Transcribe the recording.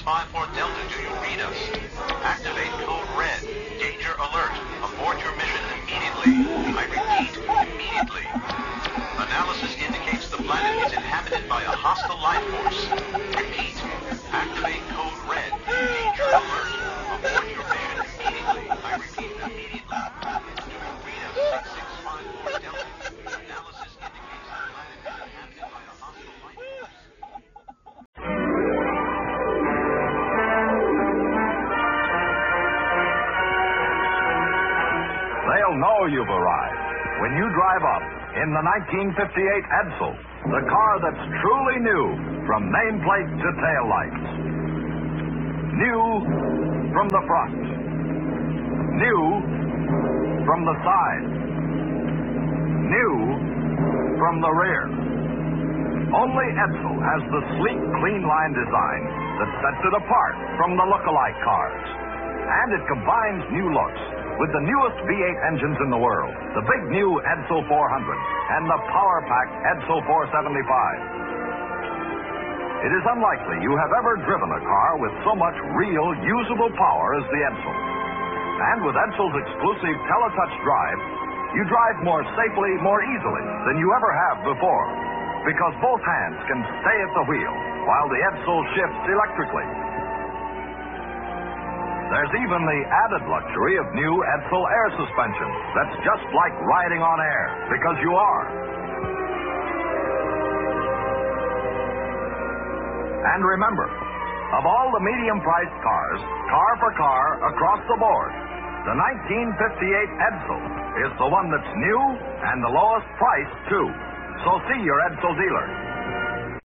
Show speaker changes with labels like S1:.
S1: 6654 Delta, do you read us? Activate code RED. Danger alert. Abort your mission immediately. I repeat, immediately. Analysis indicates the planet is inhabited by a hostile life force. Repeat, activate code RED. Danger alert. Abort your mission immediately. I repeat, immediately. Do you read us? 6654 Delta. Analysis indicates the planet is inhabited by a hostile life force.
S2: They'll know you've arrived when you drive up in the 1958 Edsel, the car that's truly new from nameplate to tail lights. New from the front. New from the side. New from the rear. Only Edsel has the sleek, clean line design that sets it apart from the look-alike cars. And it combines new looks with the newest V8 engines in the world, the big new Edsel 400 and the power-packed Edsel 475. It is unlikely you have ever driven a car with so much real, usable power as the Edsel. And with Edsel's exclusive Teletouch drive, you drive more safely, more easily than you ever have before, because both hands can stay at the wheel while the Edsel shifts electrically. There's even the added luxury of new Edsel air suspension that's just like riding on air, because you are. And remember, of all the medium-priced cars, car for car, across the board, the 1958 Edsel is the one that's new and the lowest price, too. So see your Edsel dealer.